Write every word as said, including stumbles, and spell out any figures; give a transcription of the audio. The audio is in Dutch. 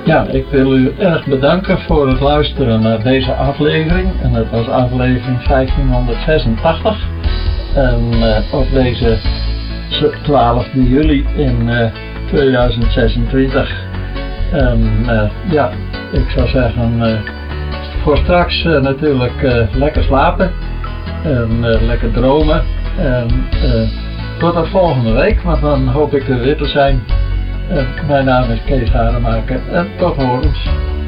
Ja, ik wil u erg bedanken voor het luisteren naar deze aflevering. En dat was aflevering vijftienhonderdzesentachtig. En uh, op deze twaalfde juli in uh, tweeduizend zesentwintig. En uh, ja, ik zou zeggen, uh, voor straks uh, natuurlijk uh, lekker slapen. En uh, lekker dromen. En uh, tot de volgende week, want dan hoop ik er weer te zijn. Uh, mijn naam is Kees Haremaker en tot horens.